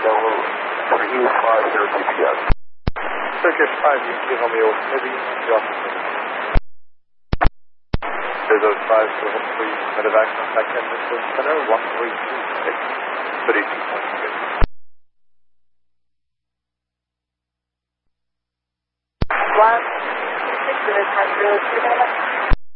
Delaware, Hughes 50 GPS. Turkish 5 UK Romeo Heavy, the officer. Those 5 to 13 medevac contact Edmonton Center 1326, 32.6. 1, 6 minutes, 0,